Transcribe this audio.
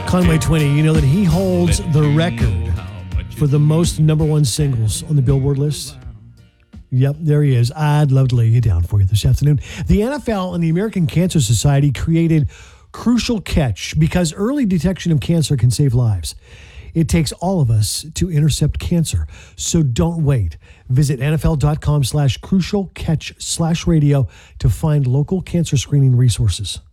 Conway Twitty, you know that he holds the record for the most number one singles on the Billboard list? Yep, there he is. I'd love to lay you down for you this afternoon. The NFL and the American Cancer Society created Crucial Catch because early detection of cancer can save lives. It takes all of us to intercept cancer, so don't wait. Visit NFL.com/crucial catch/radio to find local cancer screening resources.